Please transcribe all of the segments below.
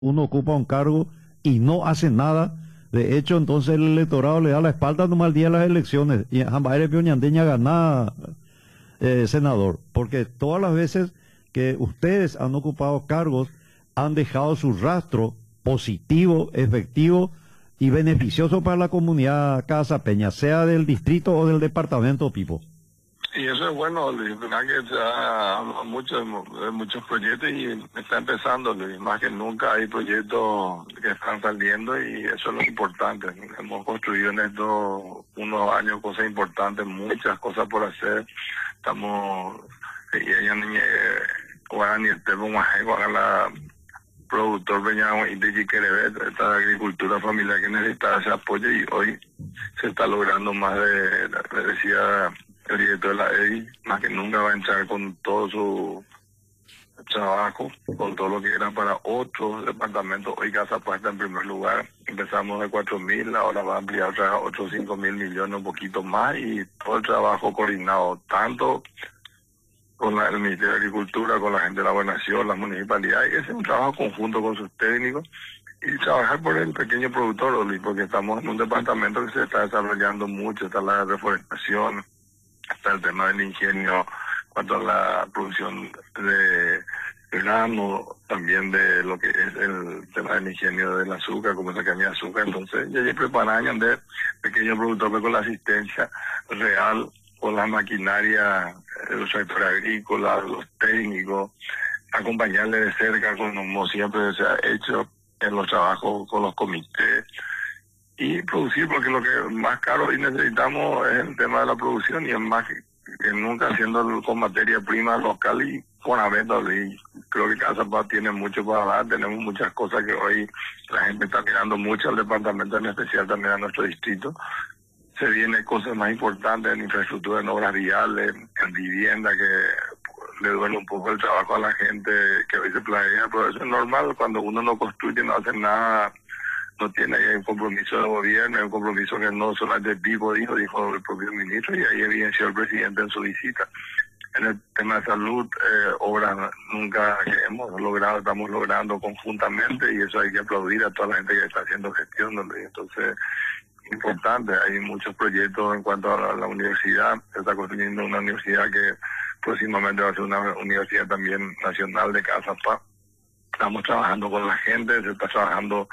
uno ocupa un cargo y no hace nada. De hecho, entonces el electorado le da la espalda nomás el día de las elecciones. Y Jambaire Pioñandeña gana, senador, porque todas las veces que ustedes han ocupado cargos han dejado su rastro positivo, efectivo y beneficioso para la comunidad casapeña, sea del distrito o del departamento, Pipo. Y eso es bueno, Luis, verdad que se ha hablado mucho de muchos proyectos y está empezando, Luis, más que nunca hay proyectos que están saliendo y eso es lo importante. Hemos construido en estos unos años cosas importantes, muchas cosas por hacer. Estamos, productor Peña y de Jiquerebe, esta agricultura familiar que necesita ese apoyo y hoy se está logrando más le decía el director de la EDI, más que nunca va a entrar con todo su trabajo, con todo lo que era para otros departamentos. Hoy Casa Puesta en primer lugar, empezamos de 4.000, ahora va a ampliar otra 8 o 5.000 millones, un poquito más, y todo el trabajo coordinado, tanto con el Ministerio de Agricultura, con la gente de la Gobernación, las municipalidades, ese es un trabajo conjunto con sus técnicos, y trabajar por el pequeño productor, Luis, porque estamos en un departamento que se está desarrollando mucho, está la reforestación, está el tema del ingenio, cuanto a la producción de grano, también de lo que es el tema del ingenio del azúcar, como esa caña de azúcar. Entonces, ya hay preparación de pequeños productores con la asistencia real, con la maquinaria, los sectores agrícolas, los técnicos, acompañarle de cerca, como siempre se ha hecho en los trabajos con los comités, y producir, porque lo que más caro hoy necesitamos es el tema de la producción, y es más que nunca haciendo con materia prima local y con venta. Y creo que Casa Paz tiene mucho para dar, tenemos muchas cosas que hoy la gente está mirando mucho al departamento, en especial también a nuestro distrito. Se vienen cosas más importantes en infraestructura, en obras viales, en vivienda, que le duele un poco el trabajo a la gente que hoy se planea, pero eso es normal, cuando uno no construye, no hace nada, no tiene ahí un compromiso de gobierno, hay un compromiso que no solamente vivo, dijo el propio ministro, y ahí evidenció el presidente en su visita. En el tema de salud, obras nunca que hemos logrado, estamos logrando conjuntamente, y eso hay que aplaudir a toda la gente que está haciendo gestión, ¿no? Entonces, importante, hay muchos proyectos en cuanto a la universidad, se está construyendo una universidad que próximamente va a ser una universidad también nacional de Casa Paz. Estamos trabajando con la gente, se está trabajando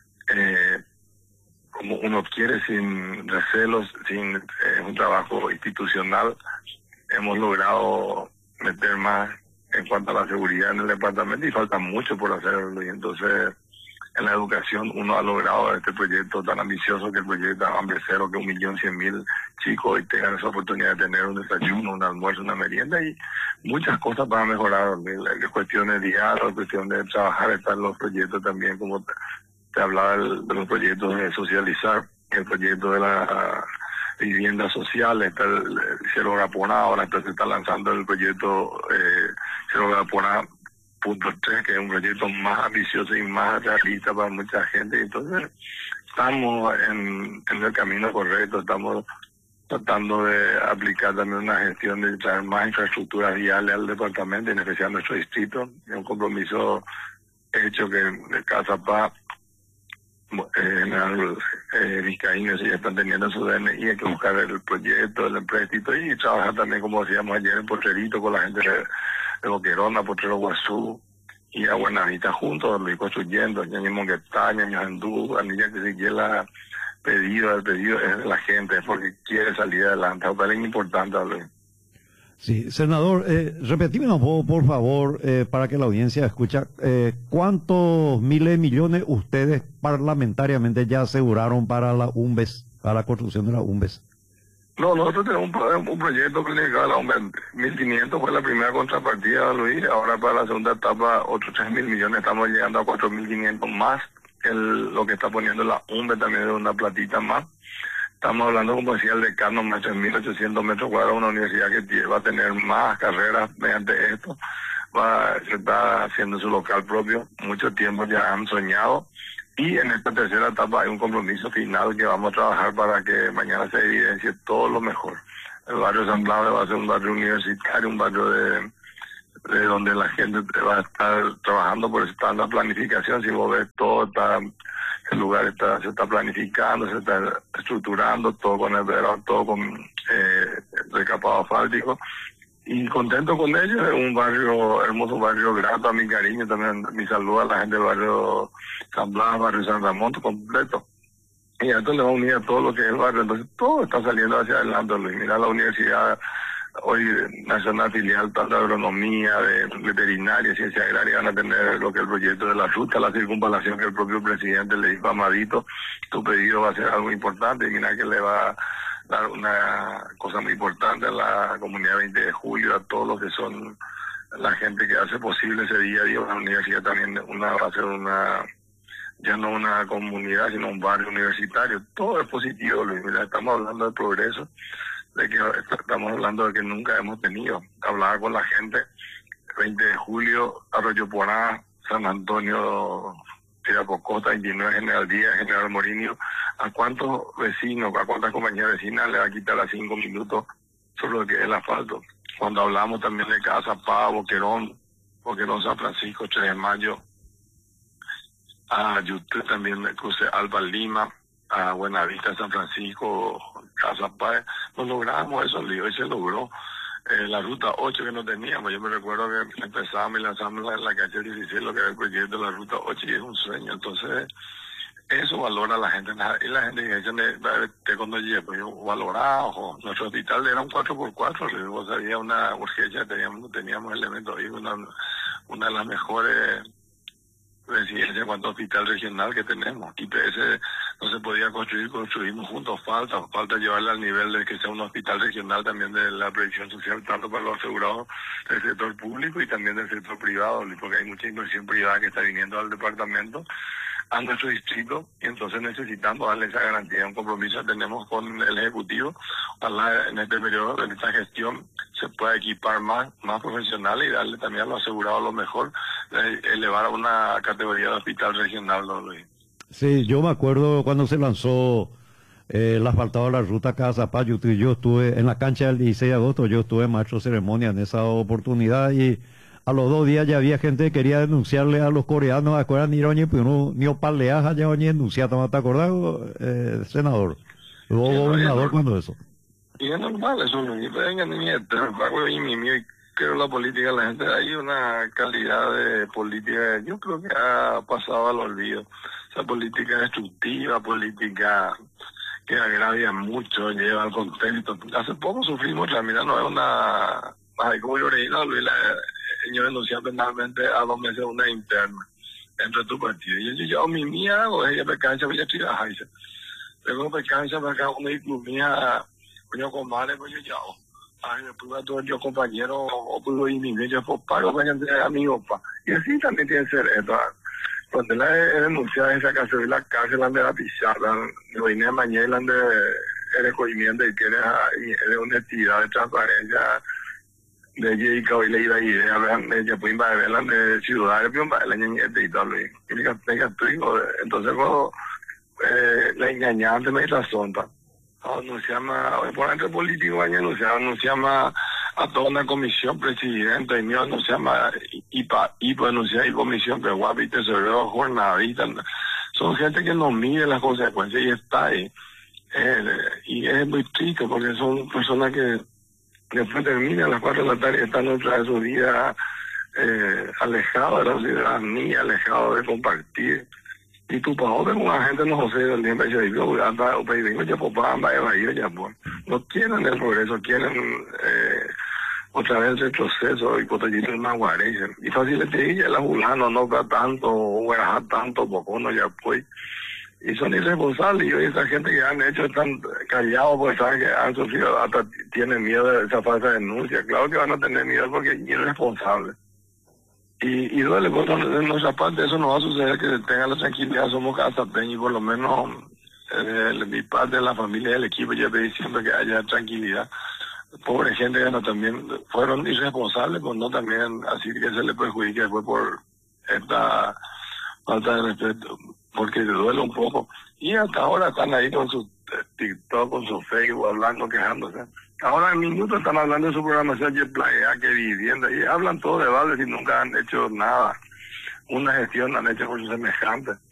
como uno quiere, sin recelos, sin un trabajo institucional. Hemos logrado meter más en cuanto a la seguridad en el departamento y falta mucho por hacerlo, y entonces en la educación uno ha logrado este proyecto tan ambicioso, que el proyecto Hambre Cero, que 1.100.000 chicos hoy tengan esa oportunidad de tener un desayuno, un almuerzo, una merienda, y muchas cosas para mejorar. La cuestión de diálogo, la cuestión de trabajar, están los proyectos también, como te hablaba de los proyectos de socializar, el proyecto de la vivienda social, está el Cero Gaponá, ahora entonces está lanzando el proyecto Cero Gaponá .3, que es un proyecto más ambicioso y más realista para mucha gente. Entonces estamos en el camino correcto, estamos tratando de aplicar también una gestión de traer más infraestructuras viales al departamento, en especial a nuestro distrito. Es un compromiso hecho que de Casa Paz, General Vizcaíno, ya están teniendo su DNI, hay que buscar el proyecto, el empréstito, y trabajar también, como decíamos ayer, en Potrerito con la gente de Boquerona, Potrero Guazú y a Buenavista juntos, lo ir construyendo, Ñaño Monguetá, Ñaño Andú, Anilla, que siquiera el pedido es de la gente, es porque quiere salir adelante. Es tan importante, Luis. Sí, senador, repetime un poco, por favor, para que la audiencia escuche, ¿cuántos miles de millones ustedes parlamentariamente ya aseguraron para la UMBES, para la construcción de la UMBES? No, nosotros tenemos un proyecto que le llegaba a la UMBES, 1.500 fue la primera contrapartida, Luis, ahora para la segunda etapa otros 3.000 millones, estamos llegando a 4.500 más, lo que está poniendo la UMBES también es una platita más. Estamos hablando, como decía el decano, más de 3.800 metros cuadrados, una universidad que va a tener más carreras mediante esto. Se está haciendo su local propio, mucho tiempo ya han soñado. Y en esta tercera etapa hay un compromiso final que vamos a trabajar para que mañana se evidencie todo lo mejor. El barrio San Blas va a ser un barrio universitario, un barrio de de donde la gente va a estar trabajando, por eso está en la planificación. Si vos ves, todo está, el lugar se está planificando, se está estructurando, todo con el verano, todo con recapado asfáltico. Y contento con ellos, es un barrio, hermoso barrio, grato a mi cariño, también mi saludo a la gente del barrio San Blas, barrio San Ramón, completo. Y a esto le va a unir a todo lo que es el barrio, entonces todo está saliendo hacia adelante, Luis. Mira la universidad hoy nacional filial, tanto de agronomía, de veterinaria, ciencia agraria, van a tener lo que es el proyecto de la ruta, la circunvalación que el propio presidente le dijo a Amadito, tu pedido va a ser algo importante, y mira que le va a dar una cosa muy importante a la comunidad 20 de julio, a todos los que son la gente que hace posible ese día a día. La universidad también va a ser ya no una comunidad, sino un barrio universitario. Todo es positivo, Luis. Mira, estamos hablando de progreso, de que estamos hablando de que nunca hemos tenido. Hablaba con la gente, 20 de julio, Arroyo Porá, San Antonio, Tirapocosta, 29, General Díaz, General Morinio. ¿A cuántos vecinos, a cuántas compañías vecinas le va a quitar a 5 minutos sobre lo que es el asfalto? Cuando hablamos también de Casa Paz, Boquerón San Francisco, 3 de Mayo, a YouTube también me crucé Alba Lima, a Buenavista, San Francisco, Casa Paz. No logramos eso, hoy se logró. La ruta 8 que no teníamos, yo me recuerdo que empezamos y lanzamos la calle 16, lo que era el proyecto de la ruta 8, y es un sueño. Entonces, eso valora a la gente. Y la gente dice, cuando llegue, pues yo valoraba, ojo, nuestro hospital era un 4x4, luego había una urgencia, teníamos elementos ahí, una de las mejores residencia en cuanto a hospital regional que tenemos. IPS no se podía construimos juntos, falta llevarle al nivel de que sea un hospital regional también de la previsión social, tanto para los asegurados del sector público y también del sector privado, porque hay mucha inversión privada que está viniendo al departamento, a nuestro distrito, y entonces necesitamos darle esa garantía, un compromiso que tenemos con el Ejecutivo. Ojalá en este periodo, en esta gestión, se pueda equipar más profesionales y darle también a los asegurados lo mejor, elevar a una categoría de hospital regional, ¿no, Luis? Sí, yo me acuerdo cuando se lanzó el asfaltado de la ruta Casa Paz, yo estuve en la cancha del 16 de agosto, yo estuve maestro de ceremonia en esa oportunidad, y a los 2 días ya había gente que quería denunciarle a los coreanos, acuerdan ni pues uno ni opaleaja ya ni denunciar, ¿te acordás, senador? Luego gobernador cuando eso. Y es normal eso, ni venga ni pago y creo la política, la gente, hay una calidad de política, yo creo que ha pasado al olvido. Esa política destructiva, política que agravia mucho, lleva al contexto. Hace poco sufrimos, mira, no es una, ay, como yo original, yo denuncié penalmente a 2 meses una interna entre tu partido. Y yo mi mía, o ella me cansa, voy a tirar, luego me cansa, me acabo de incluir coño comadre, pues yo ay, me pudo todo yo compañero, o pudo ir mi yo pues pago, vayan a mi opa. Y así también tiene que ser esto. Cuando la denunciada esa cárcel, la cárcel ande la pisada, lo vine a mañana ande el recogimiento y tiene de honestidad, de transparencia, de Jerica y le iba a ir, ya pues iba a ver de ciudad, la ñañete y tal, y entonces cuando la engañante me razón, no se llama, por entre políticos no se llama a toda una comisión presidenta y mío, no se llama IPA, no se llama comisión que guapi, tesorero, jornalista, son gente que no mide las consecuencias y está ahí, y es muy triste porque son personas que después terminan a las 4 de la tarde y están otra de su vida alejados de la ciudadanía, alejados de compartir. Y tu papá es una gente no José del tiempo y dice, anda, o pedimos ya papá, anda, ya pues. No quieren el progreso, quieren otra vez el retroceso y potellito el maguaré. Y fácil te dice, la fulano no da tanto, o guarajar tanto, poco no ya pues. Y son irresponsables, y hoy esa gente que han hecho están callados porque saben que han sufrido, hasta tienen miedo de esa falsa denuncia. Claro que van a tener miedo porque es irresponsable. Y duele, porque en nuestra parte eso no va a suceder, que tenga la tranquilidad, somos casateños y por lo menos mi parte de la familia y del equipo ya pedí siempre que haya tranquilidad. Pobre gente que no también fueron irresponsables, pues no también así que se le perjudique después por esta falta de respeto, porque le duele un poco. Y hasta ahora están ahí con sus TikTok, con su Facebook, hablando, quejándose. Ahora en minutos están hablando de su programación de playa, que vivienda, y hablan todo de vales y nunca han hecho nada. Una gestión han hecho por sus semejantes.